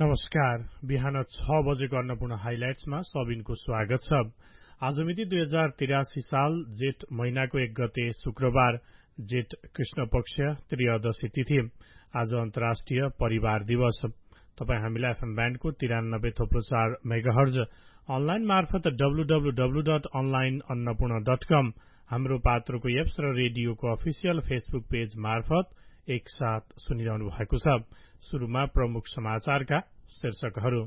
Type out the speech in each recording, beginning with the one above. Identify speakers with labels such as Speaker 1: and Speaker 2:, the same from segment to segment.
Speaker 1: नमस्कार। बिहान 6 बजेको अन्नपूर्ण हाइलाइट्समा सबिनको स्वागत छ। आज मिति 2083 साल जेठ महिनाको 1 गते शुक्रबार, जेठ कृष्ण पक्ष त्रयोदशी तिथि। आज अन्तर्राष्ट्रिय परिवार दिवस। तपाई हामीलाई एफएम ब्यान्डको 93.4 मेगाहर्ज, अनलाइन मार्फत www.onlineannapurna.com, हाम्रो पात्रोको एप्स र रेडियोको अफिसियल फेसबुक पेज मार्फत एकसाथ सुनिरहनु भएको छ। सुरुमा प्रमुख समाचारका शीर्षकहरू।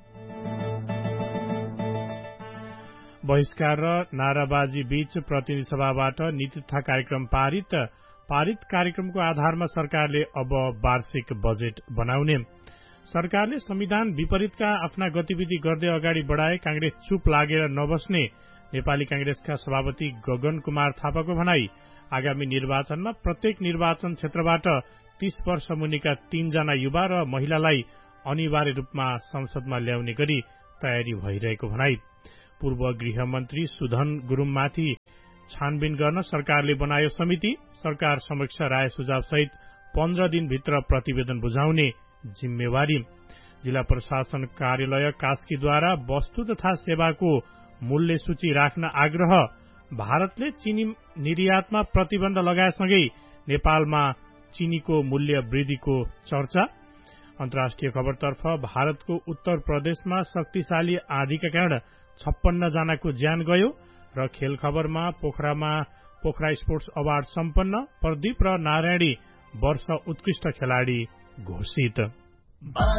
Speaker 1: बहिष्कार र नाराबाजी बीच प्रतिनिधि सभाबाट नीति तथा कार्यक्रम पारित कार्यक्रमको आधारमा सरकारले अब वार्षिक बजेट बनाउने। सरकारले संविधान विपरीतका आफ्ना गतिविधि गर्दै अगाडि बढाए, कांग्रेस चुप लागेर नबस्ने नेपाली कांग्रेसका सभापति गगन कुमार थापाको भनाई। आगामी निर्वाचनमा प्रत्येक निर्वाचन क्षेत्रबाट 30 वर्ष मुनिका 3 जना युवा र महिलालाई अनिवार्य रूपमा संसदमा ल्याउने गरी तयारी भइरहेको भनाई। पूर्व गृहमन्त्री सुधन गुरुङमाथि छानबिन गर्न सरकारले बनायो समिति। सरकार समक्ष राय सुझाव सहित 15 दिनभित्र प्रतिवेदन बुझाउने जिम्मेवारी। जिल्ला प्रशासन कार्यालय कास्कीद्वारा वस्तु तथा सेवाको मूल्य सूची राख्न आग्रह। भारतले चीनी निर्यातमा प्रतिबन्ध लगाएसँगै नेपालमा चीनीको मूल्य वृद्धिको चर्चा। अन्तर्राष्ट्रिय खबरतर्फ भारतको उत्तर प्रदेशमा शक्तिशाली आँधीका कारण 56 जनाको ज्यान गयो। र खेल खबरमा पोखरा स्पोर्ट्स अवार्ड सम्पन्न, प्रदीप र नारायणी वर्ष उत्कृष्ट खेलाडी घोषित।